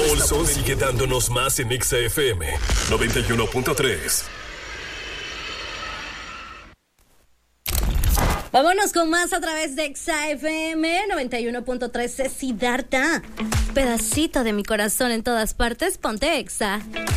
El sol sigue dándonos más en Exa FM 91.3. Vámonos con más a través de Exa FM 91.3. Siddhartha, pedacito de mi corazón en todas partes, ponte Exa.